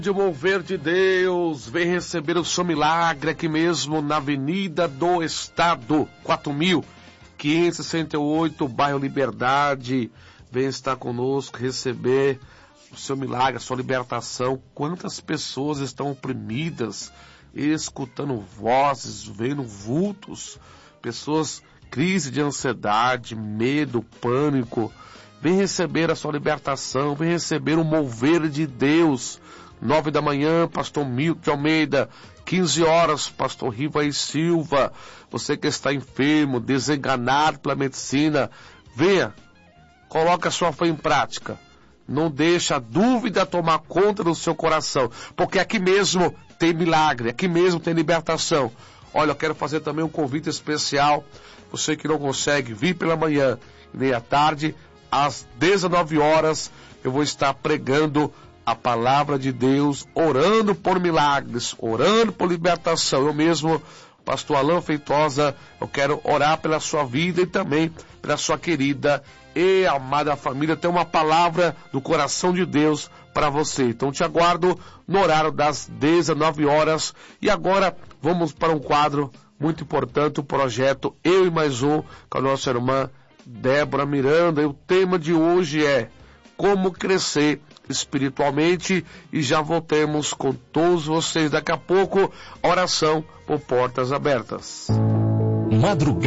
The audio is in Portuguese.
De mover de Deus, vem receber o seu milagre aqui mesmo na Avenida do Estado, 4.568, bairro Liberdade. Vem estar conosco, receber o seu milagre, a sua libertação. Quantas pessoas estão oprimidas, escutando vozes, vendo vultos, pessoas, crise de ansiedade, medo, pânico. Vem receber a sua libertação, vem receber o mover de Deus. 9 da manhã, pastor Milton de Almeida, 15 horas, pastor Riva Silva. Você que está enfermo, desenganado pela medicina, venha, coloque a sua fé em prática. Não deixe a dúvida tomar conta do seu coração, porque aqui mesmo tem milagre, aqui mesmo tem libertação. Olha, eu quero fazer também um convite especial. Você que não consegue vir pela manhã e nem à tarde, às 19 horas, eu vou estar pregando a palavra de Deus, orando por milagres, orando por libertação. Eu mesmo, pastor Alain Feitosa, eu quero orar pela sua vida e também pela sua querida e amada família. Tem uma palavra do coração de Deus para você. Então te aguardo no horário das 19 horas. E agora vamos para um quadro muito importante, o projeto Eu e Mais Um, com a nossa irmã Débora Miranda. E o tema de hoje é como crescer espiritualmente, e já voltemos com todos vocês daqui a pouco. Oração por portas abertas. Madrugada.